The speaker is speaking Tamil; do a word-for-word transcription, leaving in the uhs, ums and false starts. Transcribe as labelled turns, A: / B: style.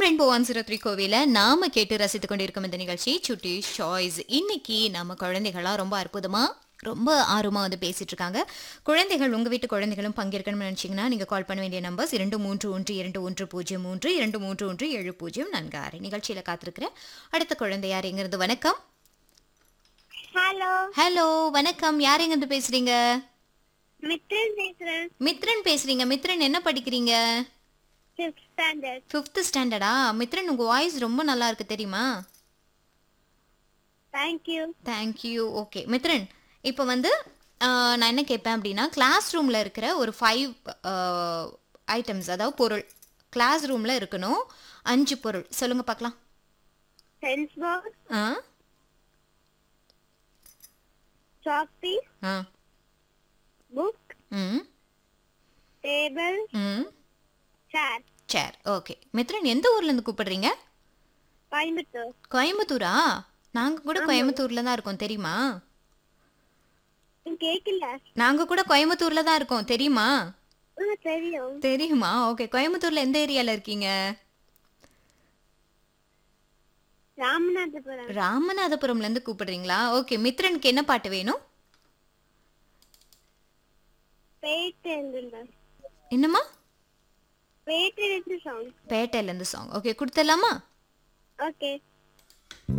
A: FM rainbow one zero three கோவில நாம கேட்டு ரசித்துக் கொண்டிருக்கும் இந்த நிகழ்ச்சி சுட்டி சாய்ஸ். இன்னைக்கு நம்ம குழந்தைகளா ரொம்ப அற்புதமா ரொம்ப ஆர்வமா வந்து பேசிட்டு இருக்காங்க. குழந்தைகள் உங்க வீட்டு குழந்தைகளும் பங்கேற்கணும்னு நினைச்சீங்கன்னா நீங்க கால் பண்ண வேண்டிய நம்பர்ஸ் இரண்டு மூன்று ஒன்று இரண்டு ஒன்று பூஜ்ஜியம் மூன்று இரண்டு மூன்று ஒன்று ஏழு பூஜ்ஜியம் நான்கு ஆறு. நிகழ்ச்சியில காத்திருக்கிற அடுத்த குழந்தை யார் எங்கிறது? வணக்கம்.
B: ஹலோ
A: ஹலோ வணக்கம். யார் எங்கிருந்து பேசுறீங்க?
B: மித்ரன் பேசுறேன்.
A: மித்ரன் பேசுறீங்க. மித்ரன் என்ன படிக்கிறீங்க?
B: Fifth standard.
A: ஃபிஃப்த் ஸ்டாண்டர்டா? மித்ரன் உங்க வாய்ஸ் ரொம்ப நல்லா இருக்கு தெரியுமா?
B: Thank you.
A: Thank you. Okay Mithran, இப்போ வந்து ஆஹ், நான் என்ன கேட்பேன் அப்படின்னா, கிளாஸ் ரூமில் இருக்கிற ஒரு ஃபைவ் ஐட்டம்ஸ், அதாவது பொருள் கிளாஸ் ரூமில் இருக்கணும். அஞ்சு பொருள் சொல்லுங்க பார்க்கலாம்.
B: பென்ஸ் பாக்ஸ்,
A: ஆ
B: சாக் பீஸ்,
A: ஆ
B: புக்,
A: ம்
B: டேபிள்,
A: ம்
B: சேர்.
A: சேர். ஓகே மித்ரன், எந்த ஊர்லேருந்து கூப்பிடுறீங்க?
B: கோயம்புத்தூர்.
A: கோயம்புத்தூரா? நாங்கள் கூட கோயம்புத்தூரில் தான் இருக்கோம் தெரியுமா?
B: கேக்கல.
A: நாங்கள் கூட கோயம்புத்தூரில் தான் இருக்கோம் தெரியுமா?
B: ஆ தெரியும்.
A: தெரியுமா? ஓகே. கோயம்புத்தூரில் எந்த ஏரியாவில் இருக்கீங்க?
B: ராமநாதபுரம்.
A: ராமநாதபுரம்லேருந்து கூப்பிடுறீங்களா? ஓகே. மித்ரனுக்கு என்ன பாட்டு வேணும்?
B: பேட்டேந்து.
A: என்னம்மா?
B: பேட்டேந்து சாங்.
A: பேட்டையிலேருந்து சாங். ஓகே, கொடுத்துடலாமா?
B: ஓகே.